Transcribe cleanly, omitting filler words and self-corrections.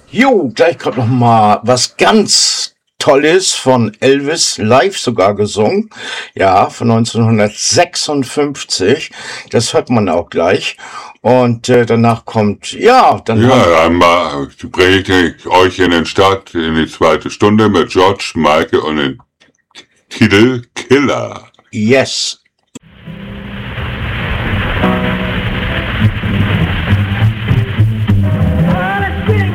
Jo, gleich kommt noch mal was ganz Tolles von Elvis, live sogar gesungen. Ja, von 1956. Das hört man auch gleich. Und danach kommt, ja, dann haben Ja, einmal bringe ich euch in den Start in die zweite Stunde mit George Michael und den Titel Killer. Yes.